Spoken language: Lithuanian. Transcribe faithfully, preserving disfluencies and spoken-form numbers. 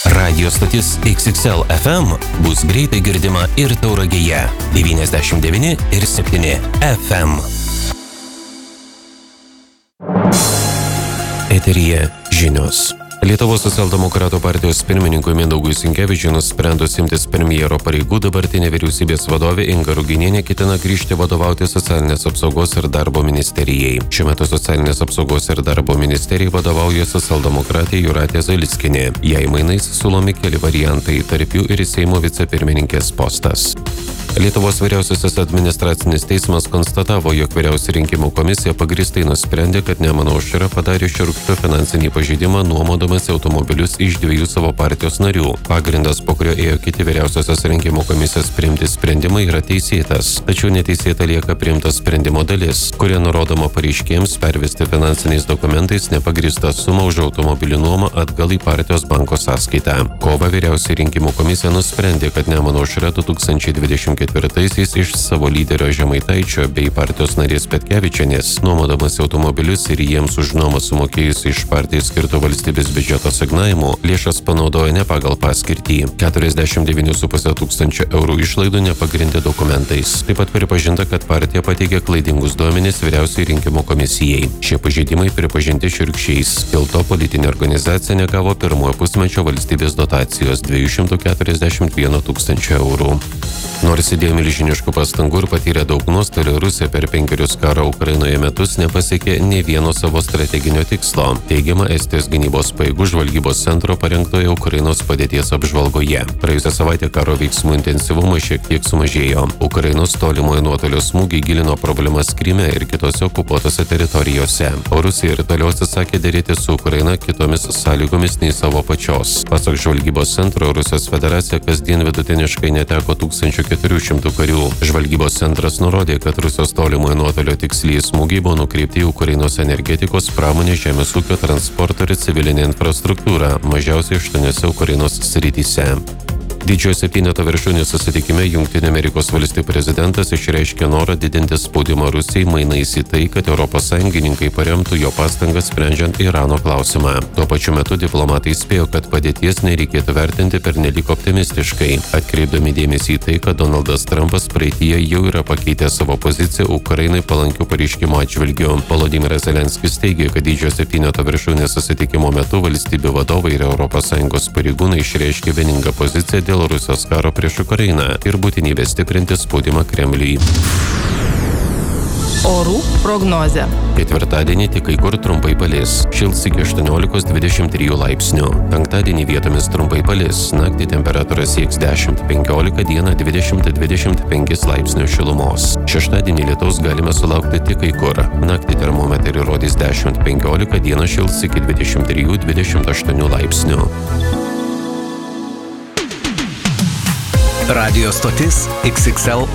Radio stotis X X L F M bus greitai girdima ir Tauragėje devyniasdešimt devyni ir septyni F M. Eteryje žinios. Lietuvos socialdemokratų partijos pirmininkui Mindaugui Sinkevičiui nusprendus imtis premjero pareigų, dabartinė vyriausybės vadovė Inga Ruginienė ketina grįžti vadovauti socialinės apsaugos ir darbo ministerijai. Šiuo metu socialinės apsaugos ir darbo ministerijai vadovauja socialdemokratė Jūratė Zalickienė. Jai mainais siūlomi keli variantai, tarp jų ir Seimo vicepirmininkės postas. Lietuvos vyriausiasis administracinis teismas konstatavo, jog vyriausia rinkimų komisija pagrįstai nusprendė, kad Nemuno aušra padarė šiurkštų finansinį pažeidimą nuomodamas automobilius iš dviejų savo partijos narių. Pagrindas, po kurio ėjo kiti vyriausiosios rinkimų komisijos priimti sprendimai, yra teisėtas. Tačiau neteisėta lieka priimtas sprendimo dalis, kurie nurodoma pareiškėjams pervesti finansiniais dokumentais nepagrįstą sumą už automobilių nuomą atgal į partijos banko sąskaitą. Kovą vyriausia rinkimų komisija nusprendė, kad Nemuno aušra du tūkstančiai dvidešimt ketvirtaisiais iš savo lyderio Žemaitaičio bei partijos narės Petkevičienės, nuomodamas automobilius ir jiems už nuomą sumokėjus iš partijai skirto valstybės biudžeto asignavimų, lėšas panaudojo ne pagal paskirtį. keturiasdešimt devyni su puse tūkstančio eurų išlaidų nepagrindė dokumentais. Taip pat pripažinta, kad partija pateikė klaidingus duomenis vyriausiai rinkimų komisijai. Šie pažeidimai pripažinti šiurkščiais. Dėl to politinė organizacija negavo pirmojo pusmečio valstybės dotacijos dviejų šimtų keturiasdešimt vieno tūkstančio eurų. Nors įdėjo milžiniškų pastangų ir patyrė daug nuostolių, Rusija per penkerius karo Ukrainoje metus nepasiekė nė vieno savo strateginio tikslo, teigiama Estijos gynybos pajėgų žvalgybos centro parengtoje Ukrainos padėties apžvalgoje. Praėjusią savaitę karo veiksmų intensyvumas šiek tiek sumažėjo. Ukrainos tolimojo nuotolio smūgiai gilino problemas Kryme ir kitose okupuotose teritorijose. O Rusija ir toliau atsisakė dėrėti su Ukraina kitomis sąlygomis nei savo pačios. Pasak žvalgybos centro, Rusijos federacija kasdien vidutiniškai neteko tūkstančių keturių šimtų karių. Žvalgybos centras nurodė, kad Rusijos tolimojo nuotolio tiksliai smūgiai buvo nukreipti į Ukrainos energetikos, pramonės, žemės ūkio, transporto ir civilinę infrastruktūrą, mažiausiai aštuoniose Ukrainos srityse. Didžiojo septyneto viršūnės susitikime Jungtinių Amerikos valstijų prezidentas išreiškė norą didinti spaudimą Rusijai mainais į tai, kad Europos sąjungininkai paremtų jo pastangas sprendžiant Irano klausimą. Tuo pačiu metu diplomatai spėjo, kad padėties nereikėtų vertinti pernelyg optimistiškai, atkreipdami dėmesį į tai, kad Donaldas Trumpas praeityje jau yra pakeitęs savo poziciją Ukrainai palankių pareiškimų atžvilgiu. Volodymyras Zelenskis teigė, kad didžiojo septyneto viršūnės susitikimo metu valstybių vadovai ir Europos Sąjungos pareigūnai išreiškė vieningą poziciją dėl Rusijos karo prieš Ukrainą ir būtinybę stiprinti spaudimą Kremliui. Orų prognozė. Ketvirtadienį tik kai kur trumpai palis. Šils iki aštuoniolikos dvidešimt trijų laipsnių. Penktadienį vietomis trumpai palis. Naktį temperatūra sieks dešimt penkiolika, dieną dvidešimt dvidešimt penki laipsnių šilumos. Šeštadienį lietaus galime sulaukti tik kai kur. Naktį termometrai rodys dešimt penkiolika, dieną šils iki dvidešimt trijų dvidešimt aštuonių laipsnių. Radio stotis X X L